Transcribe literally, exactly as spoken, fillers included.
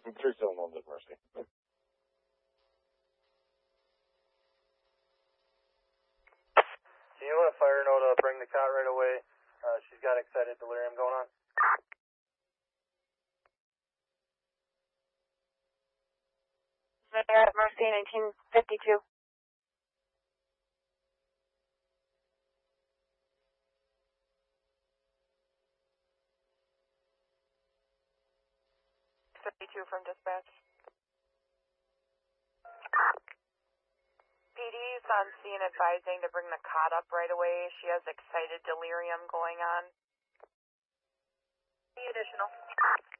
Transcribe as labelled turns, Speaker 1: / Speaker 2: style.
Speaker 1: Three still no Mercy.
Speaker 2: Do you want to fire note to bring the cot right away? Uh, she's got excited delirium going on.
Speaker 3: Mayor at Mercy, nineteen fifty-two. fifty-two from dispatch. P D is on scene advising to bring the cot up right away. She has excited delirium going on. The additional.